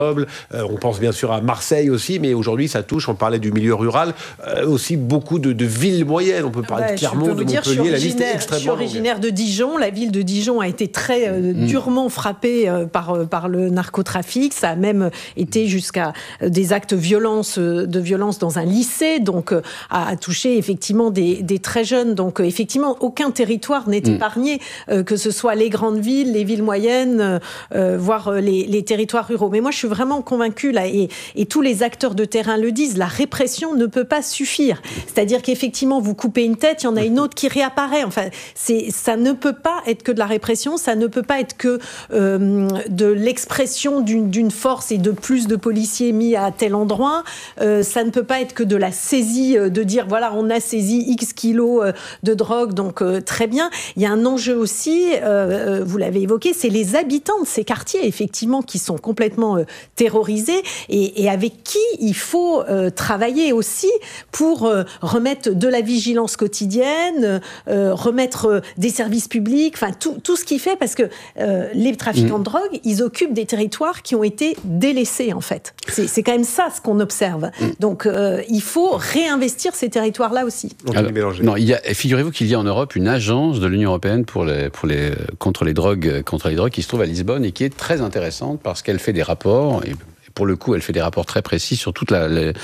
On pense bien sûr à Marseille aussi, mais aujourd'hui ça touche, on parlait du milieu rural, aussi beaucoup de villes moyennes. On peut parler de Clermont, de Montpellier, la liste est extrêmement longue. Je suis originaire de Dijon. La ville de Dijon a été très durement frappée par le narcotrafic. Ça a même été jusqu'à des actes de violence dans un lycée, donc a touché effectivement des très jeunes. Donc effectivement, aucun territoire n'est épargné, que ce soit les grandes villes, les villes moyennes, voire les territoires ruraux. Mais moi, je suis vraiment convaincue, là, et tous les acteurs de terrain le disent, la répression ne peut pas suffire. C'est-à-dire qu'effectivement, vous coupez une tête, il y en a une autre qui réapparaît. Enfin, ça ne peut pas être que de la répression, ça ne peut pas être que de l'expression d'une force et de plus de policiers mis à tel endroit. Ça ne peut pas être que de la saisie, de dire, voilà, on a saisi X kilos de drogue, donc très bien. Il y a un enjeu aussi, vous l'avez évoqué, c'est les habitants de ces quartiers, effectivement, qui sont complètement terrorisés et avec qui il faut travailler aussi pour remettre de la vigilance quotidienne, remettre des services publics, enfin tout ce qui fait, parce que les trafiquants de drogue, ils occupent des territoires qui ont été délaissés en fait. C'est quand même ça ce qu'on observe. Donc il faut réinvestir ces territoires-là aussi. Alors, non, figurez-vous qu'il y a en Europe une agence de l'Union européenne contre les drogues qui se trouve à Lisbonne et qui est très intéressante parce qu'elle fait des rapports. Et pour le coup, elle fait des rapports très précis sur toute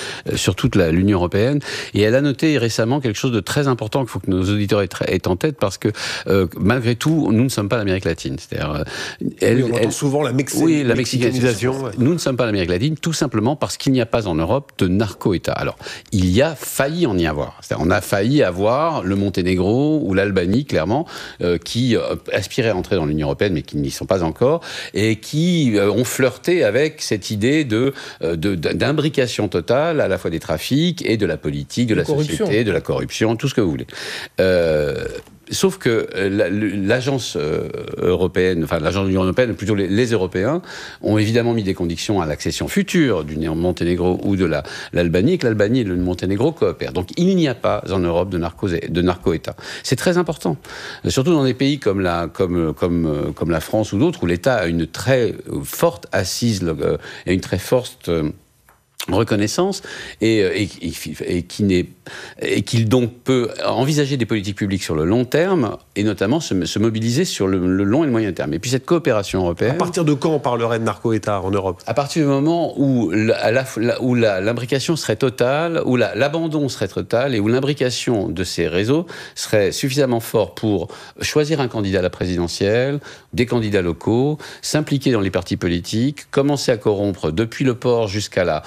l'Union européenne. Et elle a noté récemment quelque chose de très important qu'il faut que nos auditeurs aient en tête, parce que malgré tout, nous ne sommes pas l'Amérique latine. C'est-à-dire, on entend souvent la mexicanisation. Nous ne sommes pas l'Amérique latine, tout simplement parce qu'il n'y a pas en Europe de narco-État. Alors, il y a failli en y avoir. C'est-à-dire, on a failli avoir le Monténégro ou l'Albanie, clairement, qui aspiraient à entrer dans l'Union européenne, mais qui n'y sont pas encore, et qui ont flirté avec cette idée d'imbrication totale à la fois des trafics et de la politique, de la société, de la corruption, tout ce que vous voulez. Sauf que l'agence européenne, enfin l'agence de l'Union européenne, plutôt les Européens, ont évidemment mis des conditions à l'accession future du Monténégro ou de l'Albanie, et que l'Albanie et le Monténégro coopèrent. Donc il n'y a pas en Europe de narco-État. C'est très important, surtout dans des pays comme la France ou d'autres, où l'État a une très forte assise et une très forte reconnaissance et qu'il donc peut envisager des politiques publiques sur le long terme et notamment se mobiliser sur le long et le moyen terme. Et puis cette coopération européenne... À partir de quand on parlerait de narco-État en Europe ? À partir du moment où l'imbrication serait totale, où l'abandon serait total et où l'imbrication de ces réseaux serait suffisamment fort pour choisir un candidat à la présidentielle, des candidats locaux, s'impliquer dans les partis politiques, commencer à corrompre depuis le port jusqu'à la...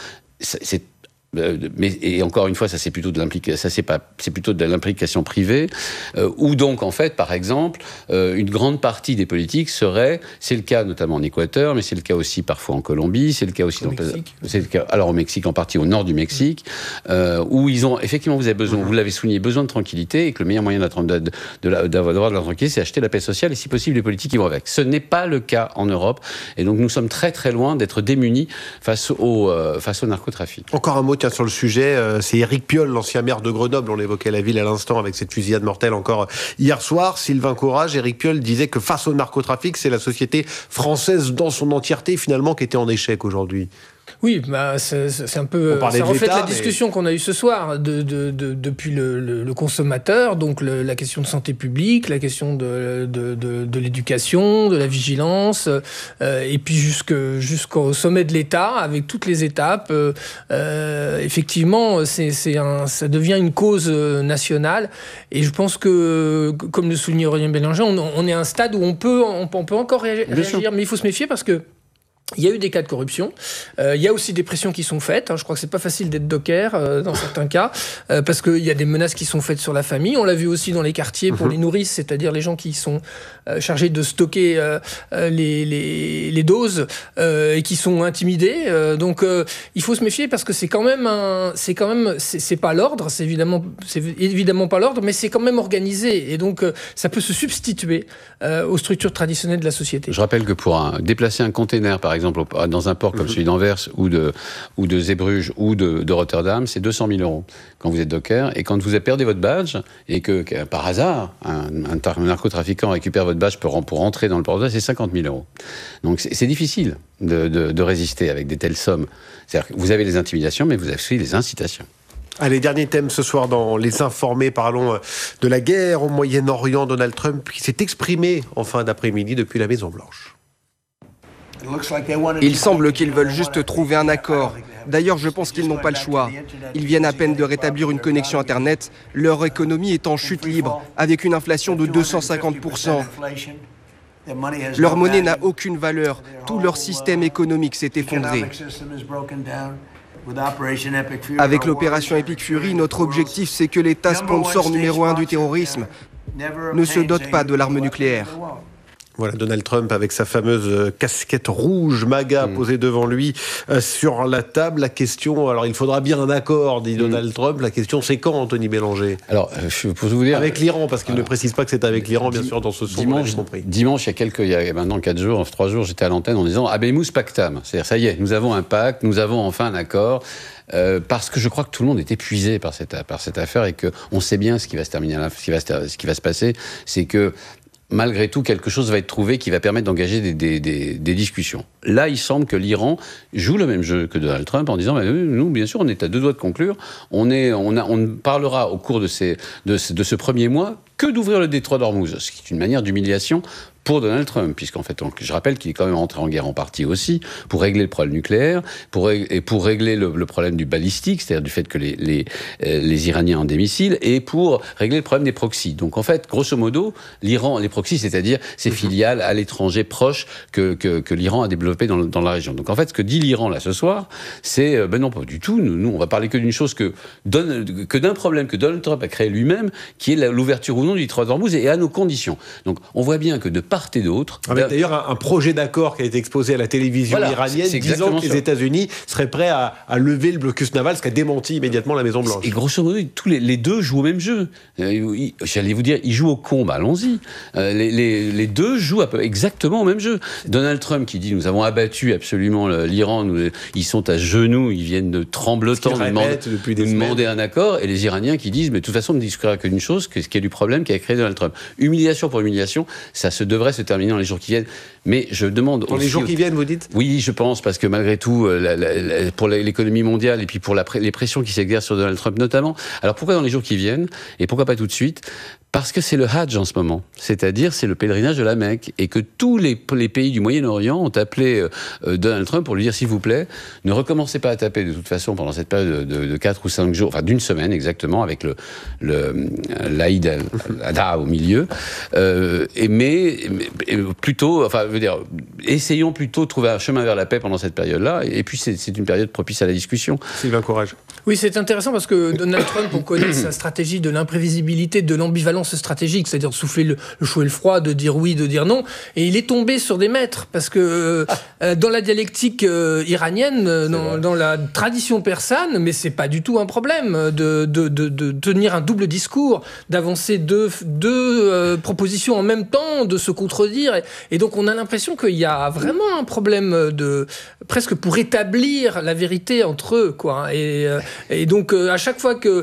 et encore une fois, ça c'est plutôt de l'implication privée, où donc en fait, par exemple, une grande partie des politiques c'est le cas notamment en Équateur, mais c'est le cas aussi parfois en Colombie, c'est le cas aussi au Mexique, en partie au nord du Mexique, où ils ont effectivement, vous avez besoin, vous l'avez souligné, besoin de tranquillité, et que le meilleur moyen d'avoir de la tranquillité, c'est acheter la paix sociale, et si possible les politiques qui vont avec. Ce n'est pas le cas en Europe, et donc nous sommes très très loin d'être démunis face au narcotrafic. Encore un mot sur le sujet, c'est Éric Piolle, l'ancien maire de Grenoble, on évoquait la ville à l'instant avec cette fusillade mortelle encore hier soir. Sylvain Courage, Éric Piolle disait que face au narcotrafic, c'est la société française dans son entièreté finalement qui était en échec aujourd'hui. Oui, c'est un peu... Ça reflète la discussion qu'on a eue ce soir depuis le consommateur, donc la question de santé publique, la question de l'éducation, de la vigilance, et puis jusqu'au sommet de l'État, avec toutes les étapes. Effectivement, ça devient une cause nationale, et je pense que, comme le soulignait Aurélien Bélanger, on est à un stade où on peut encore réagir, mais il faut se méfier parce que il y a eu des cas de corruption. Il y a aussi des pressions qui sont faites. Je crois que c'est pas facile d'être docker dans certains cas, parce qu'il y a des menaces qui sont faites sur la famille. On l'a vu aussi dans les quartiers pour les nourrices, c'est-à-dire les gens qui sont chargés de stocker les doses et qui sont intimidés. Donc il faut se méfier parce que c'est pas l'ordre, c'est évidemment pas l'ordre, mais c'est quand même organisé, et donc ça peut se substituer aux structures traditionnelles de la société. Je rappelle que pour déplacer un container par par exemple, dans un port comme celui d'Anvers ou de Zeebrugge ou de Rotterdam, c'est 200 000 € quand vous êtes docker. Et quand vous perdez votre badge et que par hasard, un narcotrafiquant récupère votre badge pour rentrer dans le port, c'est 50 000 €. Donc c'est difficile de résister avec des telles sommes. C'est-à-dire que vous avez les intimidations, mais vous avez aussi les incitations. Allez, dernier thème ce soir dans Les Informés. Parlons de la guerre au Moyen-Orient. Donald Trump qui s'est exprimé en fin d'après-midi depuis la Maison-Blanche. Il semble qu'ils veulent juste trouver un accord. D'ailleurs, je pense qu'ils n'ont pas le choix. Ils viennent à peine de rétablir une connexion Internet. Leur économie est en chute libre, avec une inflation de 250%. Leur monnaie n'a aucune valeur. Tout leur système économique s'est effondré. Avec l'opération Epic Fury, notre objectif, c'est que l'État sponsor numéro 1 du terrorisme ne se dote pas de l'arme nucléaire. Voilà, Donald Trump avec sa fameuse casquette rouge MAGA posée devant lui sur la table. La question, alors il faudra bien un accord, dit Donald Trump. La question, c'est quand, Anthony Bélanger ? Alors, pour vous dire... Avec l'Iran, parce qu'il ne précise pas que c'est avec l'Iran, bien sûr, dans ce son. Dimanche, il y a maintenant 3 jours, j'étais à l'antenne en disant « Habemus pactam ». C'est-à-dire, ça y est, nous avons un pacte, nous avons enfin un accord. Parce que je crois que tout le monde est épuisé par cette affaire et qu'on sait bien ce qui va se terminer, ce qui va se passer, c'est que malgré tout, quelque chose va être trouvé qui va permettre d'engager des discussions. Là, il semble que l'Iran joue le même jeu que Donald Trump en disant nous, bien sûr, on est à 2 doigts de conclure. On ne parlera au cours de ce premier mois que d'ouvrir le détroit d'Ormuz, ce qui est une manière d'humiliation pour Donald Trump, puisqu'en fait, je rappelle qu'il est quand même rentré en guerre en partie aussi, pour régler le problème nucléaire, pour régler le problème du balistique, c'est-à-dire du fait que les Iraniens ont des missiles, et pour régler le problème des proxys. Donc en fait, grosso modo, l'Iran, les proxys, c'est-à-dire ces filiales à l'étranger proches que l'Iran a développées dans la région. Donc en fait, ce que dit l'Iran là ce soir, c'est non, pas du tout, nous on va parler que d'une chose que d'un problème que Donald Trump a créé lui-même, qui est l'ouverture ou non du détroit d'Ormuz et à nos conditions. Donc on voit bien que de part et d'autre. Avec d'ailleurs un projet d'accord qui a été exposé à la télévision iranienne disant que les États-Unis seraient prêts à lever le blocus naval, ce qu'a démenti immédiatement la Maison-Blanche. Et grosso modo, tous les deux jouent au même jeu. J'allais vous dire, ils jouent au con, allons-y. Les deux jouent exactement au même jeu. Donald Trump qui dit nous avons abattu absolument l'Iran, ils sont à genoux, ils viennent de tremblotants nous demander un accord, et les Iraniens qui disent mais de toute façon on ne discutera que d'une chose, ce qui est du problème qu'a créé Donald Trump. Humiliation pour humiliation, ça se devrait se terminer dans les jours qui viennent. Mais je demande dans les jours qui viennent, vous dites ? Oui, je pense, parce que malgré tout, pour l'économie mondiale et puis pour les pressions qui s'exercent sur Donald Trump notamment. Alors pourquoi dans les jours qui viennent et pourquoi pas tout de suite ? Parce que c'est le Hajj en ce moment, c'est-à-dire c'est le pèlerinage de la Mecque, et que tous les pays du Moyen-Orient ont appelé Donald Trump pour lui dire s'il vous plaît, ne recommencez pas à taper de toute façon pendant cette période de 4 ou 5 jours, enfin d'une semaine exactement, avec l'Aïd al-Adha au milieu, mais plutôt, enfin, je veux dire, essayons plutôt de trouver un chemin vers la paix pendant cette période-là, et puis c'est une période propice à la discussion. Sylvain Courage. Oui, c'est intéressant parce que Donald Trump, on connaît sa stratégie de l'imprévisibilité, de l'ambivalence stratégique, c'est-à-dire de souffler le chaud et le froid, de dire oui, de dire non. Et il est tombé sur des maîtres parce que dans la dialectique iranienne, dans la tradition persane, mais c'est pas du tout un problème de tenir un double discours, d'avancer deux propositions en même temps, de se contredire. Et donc on a l'impression qu'il y a vraiment un problème presque pour établir la vérité entre eux, quoi. Et donc à chaque fois que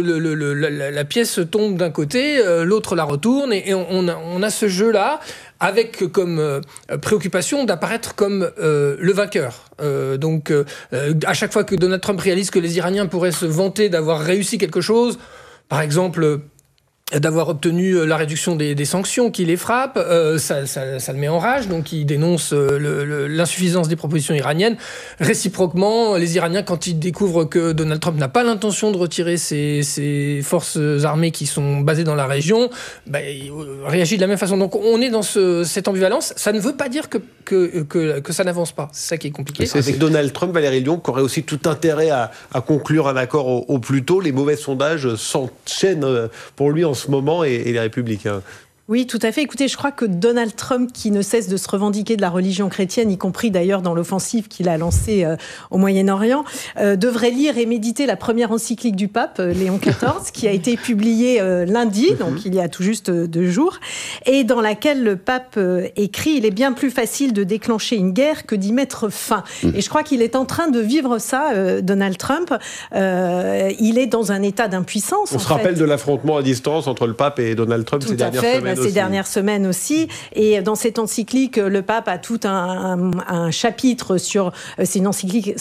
la pièce tombe d'un côté, l'autre la retourne, et on a ce jeu-là avec comme préoccupation d'apparaître comme le vainqueur. Donc à chaque fois que Donald Trump réalise que les Iraniens pourraient se vanter d'avoir réussi quelque chose, par exemple d'avoir obtenu la réduction des sanctions qui les frappent, ça le met en rage, donc il dénonce l'insuffisance des propositions iraniennes. Réciproquement, les Iraniens, quand ils découvrent que Donald Trump n'a pas l'intention de retirer ses forces armées qui sont basées dans la région, il réagit de la même façon. Donc on est dans cette ambivalence. Ça ne veut pas dire que ça n'avance pas. C'est ça qui est compliqué. Avec Donald Trump, Valérie Lyon, qui aurait aussi tout intérêt à conclure un accord au plus tôt. Les mauvais sondages s'enchaînent pour lui en ce moment et les Républicains. Oui, tout à fait. Écoutez, je crois que Donald Trump, qui ne cesse de se revendiquer de la religion chrétienne, y compris d'ailleurs dans l'offensive qu'il a lancée au Moyen-Orient, devrait lire et méditer la première encyclique du pape, Léon XIV, qui a été publiée lundi, donc il y a tout juste 2 jours, et dans laquelle le pape écrit « Il est bien plus facile de déclencher une guerre que d'y mettre fin ». Et je crois qu'il est en train de vivre ça, Donald Trump. Il est dans un état d'impuissance. On se rappelle de l'affrontement à distance entre le pape et Donald Trump ces dernières semaines aussi. Et dans cette encyclique, le pape a tout un chapitre sur... C'est une encyclique